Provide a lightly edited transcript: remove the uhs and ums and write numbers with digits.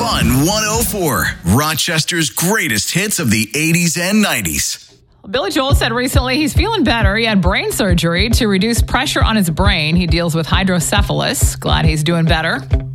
Fun 104, Rochester's greatest hits of the 80s and 90s. Billy Joel said recently he's feeling better. He had brain surgery to reduce pressure on his brain. He deals with hydrocephalus. Glad he's doing better.